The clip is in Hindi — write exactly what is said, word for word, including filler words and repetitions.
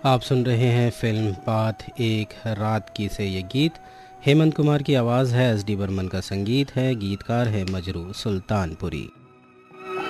आप सुन रहे हैं फिल्म बात एक रात की से ये गीत। हेमंत कुमार की आवाज़ है, एस डी बर्मन का संगीत है, गीतकार है मजरू सुल्तानपुरी।